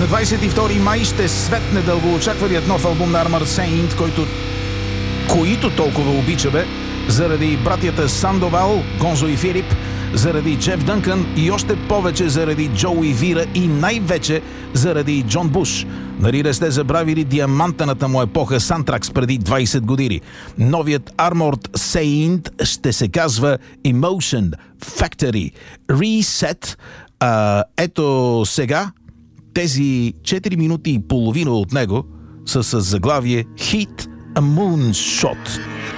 На 22 май ще светне дългоочакваният нов албум на Armored Saint, които толкова обичаме, заради братята Сандовал, Гонзо и Филип, заради Джеф Дънкън и още повече заради Джоуи Вира и най-вече заради Джон Буш. Нали не сте забравили диамантената му епоха Сантракс преди 20 години. Новият Armored Saint ще се казва Emotion Factory Reset. Ето сега тези 4 минути и половина от него са с заглавие Hit a Moonshot.